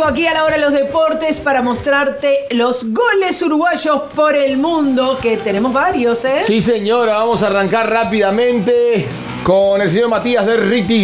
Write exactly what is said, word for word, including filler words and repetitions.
aquí a la hora de los deportes para mostrarte los goles uruguayos por el mundo, que tenemos varios, ¿eh? Sí, señora, vamos a arrancar rápidamente con el señor Matías Derriti.